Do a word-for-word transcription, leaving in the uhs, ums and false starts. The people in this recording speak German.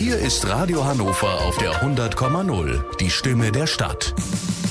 Hier ist Radio Hannover auf der hundert Komma null, die Stimme der Stadt.